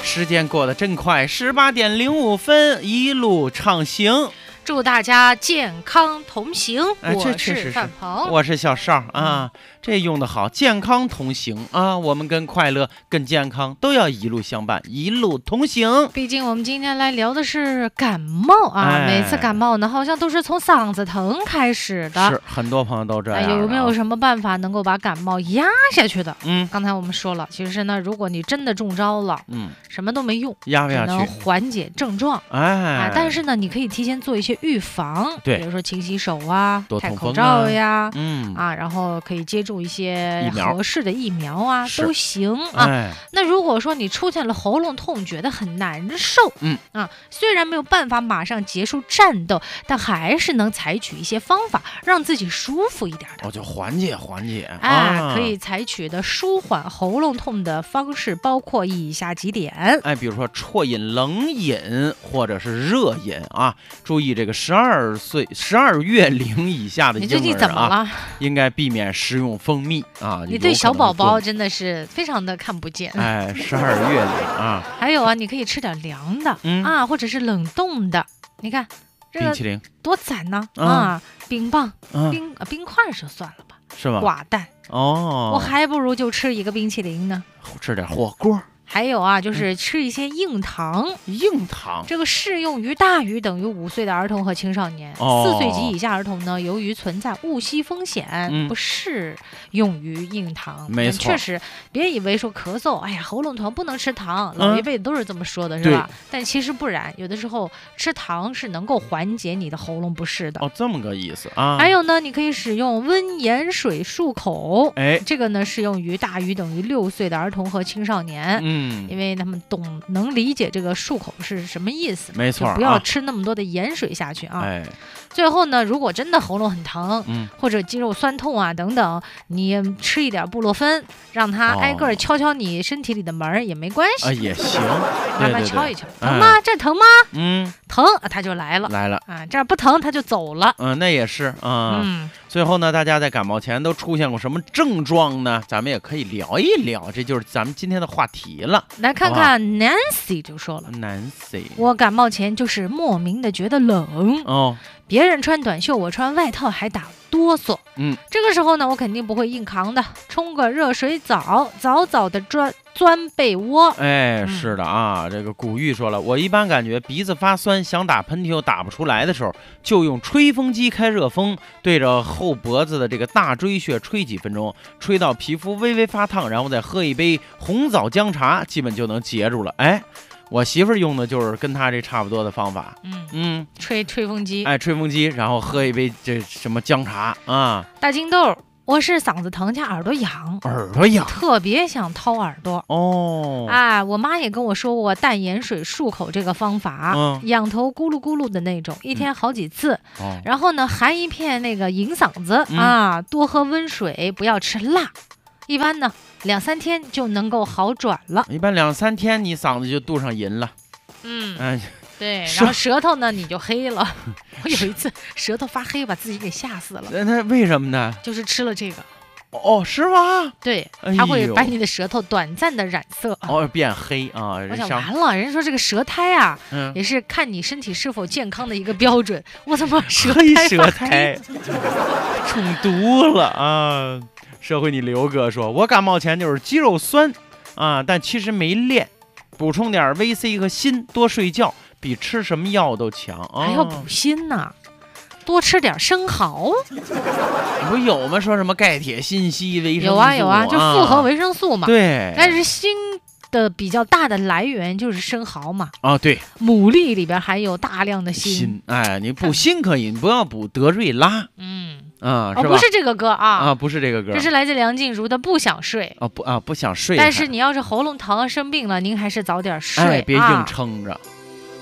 时间过得真快，18:05，一路畅行。 祝大家健康同行。我是范鹏， 我是小邵啊。这用得好，健康同行啊！我们跟快乐、跟健康都要一路相伴，一路同行。 毕竟我们今天来聊的是感冒啊，每次感冒呢，好像都是从嗓子疼开始的。 是，很多朋友都这样。 有没有什么办法能够把感冒压下去的？ 刚才我们说了，其实呢，如果你真的中招了，什么都没用， 压不下去， 只能缓解症状。但是呢，你可以提前做一些预防，比如说勤洗手啊，戴口罩呀，然后可以接种一些合适的疫苗啊，都行啊。那如果说你出现了喉咙痛，觉得很难受，虽然没有办法马上结束战斗，但还是能采取一些方法让自己舒服一点的。 就缓解。 可以采取的舒缓喉咙痛的方式包括以下几点。 比如说啜饮冷饮或者是热饮啊，注意这个12月龄以下的婴儿啊， 你最近怎么了？ 应该避免食用蜂蜜啊。 你对小宝宝真的是非常的看不见。 12月龄啊。 还有啊，你可以吃点凉的或者是冷冻的。你看这个冰淇淋多赞呢冰棒、冰块就算了吧， 是吧？ 寡淡我还不如就吃一个冰淇淋呢， 吃点火锅。 还有啊，就是吃一些硬糖。这个适用于大于等于5岁的儿童和青少年。4岁及以下儿童呢，由于存在误吸风险，不适用于硬糖。 没错， 确实，别以为说咳嗽，喉咙疼不能吃糖，老一辈都是这么说的，是吧？但其实不然，有的时候吃糖是能够缓解你的喉咙不适的。 这么个意思啊。 还有呢，你可以使用温盐水漱口。这个呢适用于大于等于6岁的儿童和青少年。因为他们能理解这个漱口是什么意思， 没错， 不要吃那么多的盐水下去啊。最后呢，如果真的喉咙很疼，或者肌肉酸痛啊等等，你吃一点布洛芬，让它挨个敲敲你身体里的门也没关系也行， 慢慢敲一敲。疼吗？这疼吗？疼它就来了这儿不疼它就走了。 那也是最后呢，大家在感冒前都出现过什么症状呢？咱们也可以聊一聊，这就是咱们今天的话题了。 来看看 Nancy 就说了 ，Nancy， 我感冒前就是莫名的觉得冷别人穿短袖，我穿外套还打哆嗦。这个时候呢，我肯定不会硬扛的，冲个热水澡，早早的钻被窝。 是的啊，这个古玉说了，我一般感觉鼻子发酸，想打喷嚏又打不出来的时候，就用吹风机开热风，对着后脖子的这个大椎穴吹几分钟，吹到皮肤微微发烫，然后再喝一杯红枣姜茶，基本就能截住了。我媳妇儿用的就是跟她这差不多的方法。 吹风机， 吹风机，然后喝一杯这什么姜茶啊。 大金豆，我是嗓子疼加耳朵痒，特别想掏耳朵。我妈也跟我说过淡盐水漱口这个方法，仰头咕噜咕噜的那种，一天好几次。然后呢，含一片那个银嗓子多喝温水，不要吃辣。一般呢2-3天就能够好转了。 一般2-3天你嗓子就镀上银了。 对，然后舌头呢你就黑了。我有一次舌头发黑，把自己给吓死了。 那为什么呢？ 就是吃了这个。 是吗？ 对，它会把你的舌头短暂的染色。 变黑啊！ 我想完了，人说这个舌苔啊，也是看你身体是否健康的一个标准。我怎么舌苔中毒了啊？社会你刘哥说，我感冒前就是肌肉酸但其实没练，补充点VC 和锌，多睡觉比吃什么药都强。 还要补锌呢，多吃点生蚝。 不是有吗？说什么钙铁锌硒维生素？ 有啊，就复合维生素嘛。 对， 但是锌的比较大的来源就是生蚝嘛。 对， 牡蛎里边含有大量的锌。 你补锌可以，你不要补德瑞拉。是吧？ 不是这个歌不是这个歌， 这是来自梁静茹的《不想睡》。 不想睡。 但是你要是喉咙疼生病了，您还是早点睡， 别硬撑着。